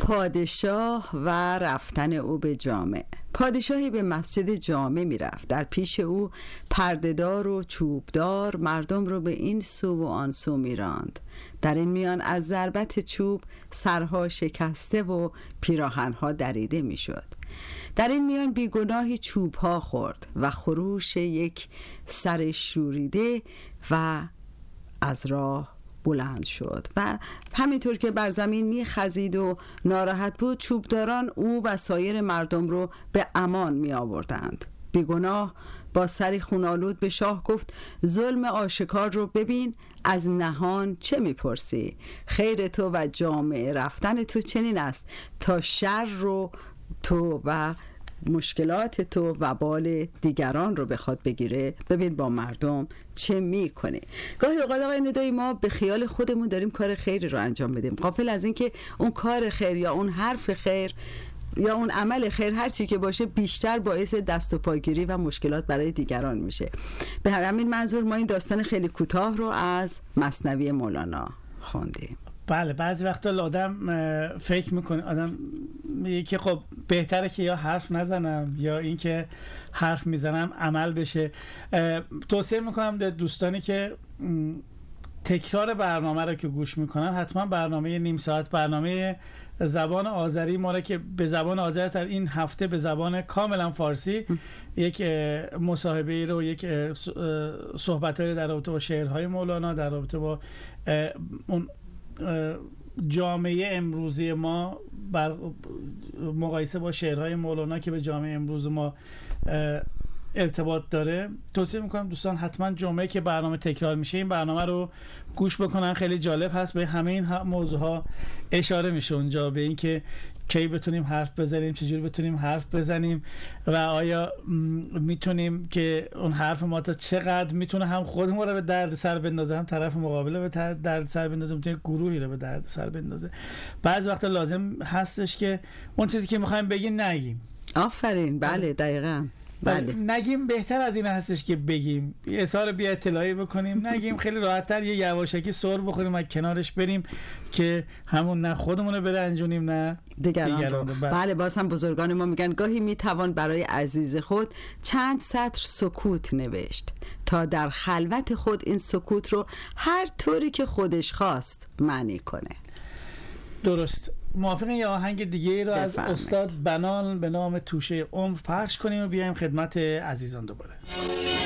پادشاه و رفتن او به جامع. پادشاهی به مسجد جامع می رفت. در پیش او پردهدار و چوبدار مردم رو به این سو و آن سو می راند. در این میان از ضربت چوب سرها شکسته و پیراهنها دریده می شد. در این میان بیگناهی چوبها خورد و خروش یک سر شوریده و از راه بلند شد و همینطور که بر زمین می خزید و ناراحت بود، چوبداران او و سایر مردم رو به امان می آوردند. بیگناه با سری خونالود به شاه گفت: ظلم آشکار رو ببین، از نهان چه می پرسی؟ خیر تو و جامعه رفتن تو چنین است تا شر رو تو و مشکلات تو و بال دیگران رو بخواد بگیره. ببین با مردم چه میکنه. گاهی اوقات آقای ندایی ما به خیال خودمون داریم کار خیری رو انجام بدیم، غافل از این که اون کار خیر یا اون حرف خیر یا اون عمل خیر هر چی که باشه بیشتر باعث دست و پاگیری و مشکلات برای دیگران میشه. به همین منظور ما این داستان خیلی کوتاه رو از مثنوی مولانا خوندیم. بله، بعضی وقتا آدم فکر میکنه، آدم میگه که خب بهتره که یا حرف نزنم یا اینکه حرف میزنم عمل بشه. توصیه میکنم به دوستانی که تکرار برنامه رو که گوش میکنن حتما برنامه نیم ساعت، برنامه زبان آذری ما رو که به زبان آذری در این هفته به زبان کاملا فارسی یک مصاحبه رو، یک صحبت‌های در رابطه با شعرهای مولانا، در رابطه با اون جامعه امروزی ما بر مقایسه با شعرهای مولانا که به جامعه امروز ما ارتباط داره، توصیه میکنم دوستان حتما جمعه که برنامه تکرار میشه این برنامه رو گوش بکنن. خیلی جالب هست، به همه این موضوعها اشاره میشه اونجا، به این که کی بتونیم حرف بزنیم، چجور بتونیم حرف بزنیم و آیا میتونیم که اون حرف ما تا چقدر میتونه هم خودمون رو به درد سر بندازه، هم طرف مقابل رو به درد سر بندازه، میتونه گروهی رو به درد سر بندازه. بعضی وقتا لازم هستش که اون چیزی که میخوایم بگیم نگیم. آفرین، بله دقیقاً. بله. نگیم بهتر از این هستش که بگیم، اظهار بی اطلاعی بکنیم، نگیم. خیلی راحت‌تر یه یواشکی سر بخوریم و کنارش بریم که همون نه خودمون رو برنجونیم نه دیگران رو. بله، باز هم بزرگان ما میگن گاهی میتوان برای عزیز خود چند سطر سکوت نوشت تا در خلوت خود این سکوت رو هر طوری که خودش خواست معنی کنه. درست. موافقین یه آهنگ دیگه رو از استاد بنان به نام توشه عمر پخش کنیم و بیایم خدمت عزیزان دوباره.